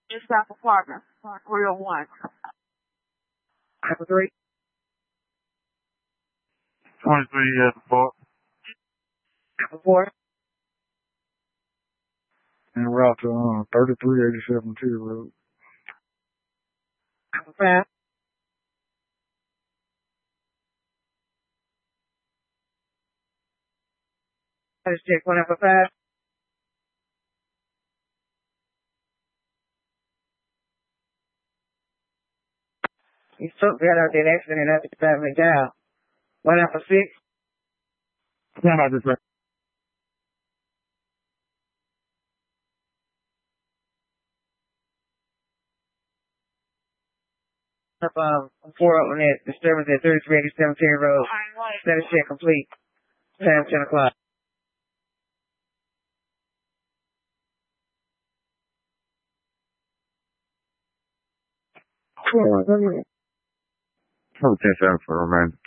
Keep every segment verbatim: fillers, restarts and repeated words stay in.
It's South Apartment, three oh one. Number three. twenty-three, yes, four. Number four. En route to uh, thirty-three eighty-seven T Road. Number five. Let's check one number five. You took that out that accident at the family down. One number six. No, no, just right. Up um four on that disturbance at thirty-three eighty-seven Terry Road. Status check complete. Time ten o'clock. Oh, ten seven for the man.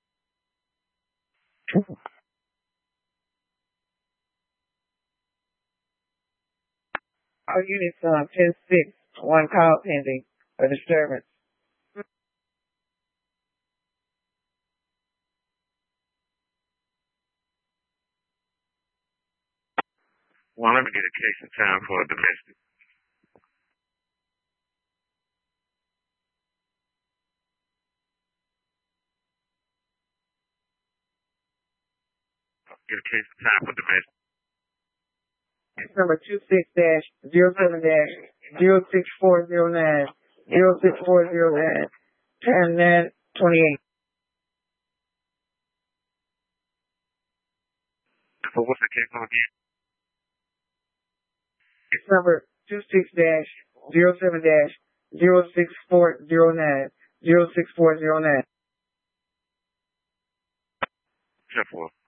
All units um ten six. One call pending for disturbance. Well, let me get a case in time for a domestic. Get a case in time for domestic. It's number two six dash zero seven dash zero six four zero nine zero six four zero nine ten nine twenty eight. So what's the case number again? It's number two six dash zero seven dash zero six four zero nine zero six four zero nine. Ten four.